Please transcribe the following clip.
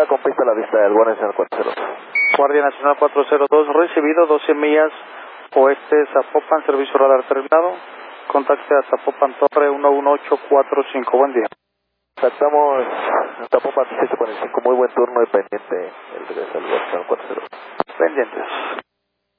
Ahora con pista a la vista del Guardia Nacional 402. Guardia Nacional 402, recibido 12 millas oeste Zapopan, servicio radar terminado. Contacte a Zapopan Torre 11845, buen día. Contactamos Zapopan 1845, muy buen turno y pendiente el regreso al Guardia Nacional 402. Pendientes.